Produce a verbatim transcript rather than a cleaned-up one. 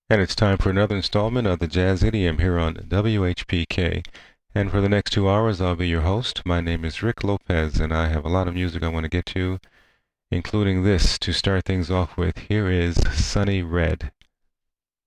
And it's time for another installment of the Jazz Idiom here on W H P K. And for the next two hours, I'll be your host. My name is Rick Lopez, and I have a lot of music I want to get to, including this to start things off with. Here is Sunny Red.